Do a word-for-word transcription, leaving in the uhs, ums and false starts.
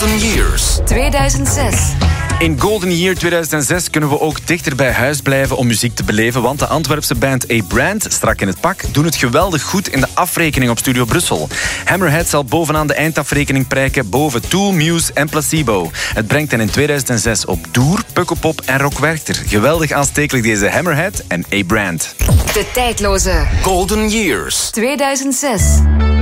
Golden Years tweeduizend zes. In Golden Year tweeduizend zes kunnen we ook dichter bij huis blijven om muziek te beleven, want de Antwerpse band A-Brand, strak in het pak, doen het geweldig goed in de afrekening op Studio Brussel. Hammerhead zal bovenaan de eindafrekening prijken, boven Tool, Muse en Placebo. Het brengt hen in tweeduizend zes op Doer, Pukkelpop en Rock Werchter. Geweldig aanstekelijk deze Hammerhead en A-Brand. De tijdloze Golden Years tweeduizend zes.